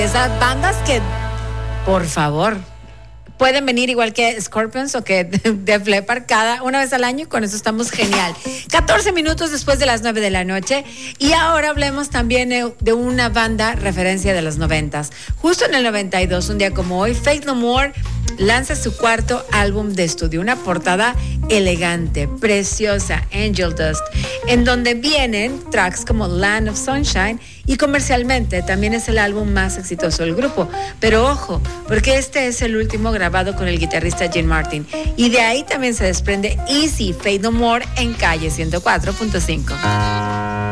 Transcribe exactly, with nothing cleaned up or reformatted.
esas bandas que, por favor, pueden venir igual que Scorpions o que Def Leppard cada una vez al año y con eso estamos genial. catorce minutos después de las nueve de la noche y ahora hablemos también de una banda referencia de los noventas. Justo en el noventa y dos, un día como hoy, Faith No More lanza su cuarto álbum de estudio, una portada elegante, preciosa, Angel Dust, en donde vienen tracks como Land of Sunshine y comercialmente también es el álbum más exitoso del grupo. Pero ojo, porque este es el último grabado con el guitarrista Gene Martin y de ahí también se desprende Easy, Faith No More en Calle ciento cuatro punto cinco.